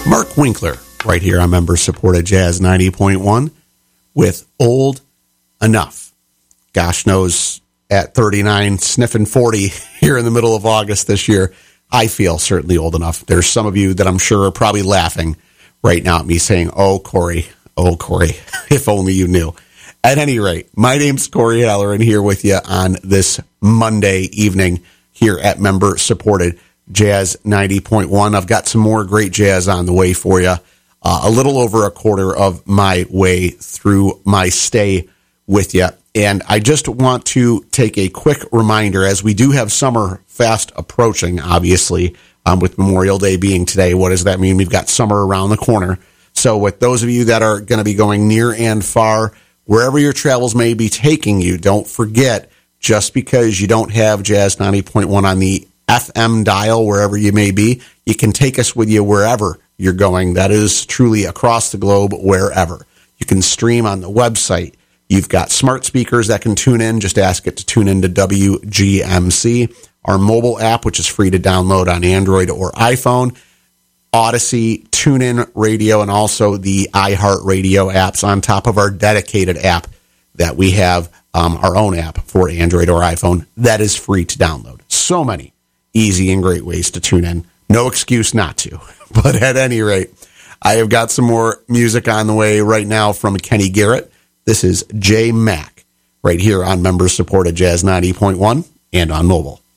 Mark Winkler, right here on member-supported Jazz 90.1 with Old Enough. Gosh knows, at 39, sniffing 40 here in the middle of August this year, I feel certainly old enough. There's some of you that I'm sure are probably laughing right now at me saying, oh, Corey, if only you knew. At any rate, my name's Corey Halloran here with you on this Monday evening here at member-supported Jazz 90.1. I've got some more great jazz on the way for you. A little over a quarter of my way through my stay with you. And I just want to take a quick reminder, as we do have summer fast approaching, obviously, with Memorial Day being today. What does that mean? We've got summer around the corner. So with those of you that are going to be going near and far, wherever your travels may be taking you, don't forget, just because you don't have Jazz 90.1 on the FM dial, wherever you may be, you can take us with you wherever you're going. That is truly across the globe, wherever. You can stream on the website. You've got smart speakers that can tune in. Just ask it to tune into WGMC. Our mobile app, which is free to download on Android or iPhone. Odyssey, TuneIn Radio, and also the iHeartRadio apps on top of our dedicated app that we have, our own app for Android or iPhone. That is free to download. So many easy and great ways to tune in. No excuse not to. But at any rate, I have got some more music on the way right now from Kenny Garrett. This is J Mac right here on member-supported Jazz 90.1 and on mobile.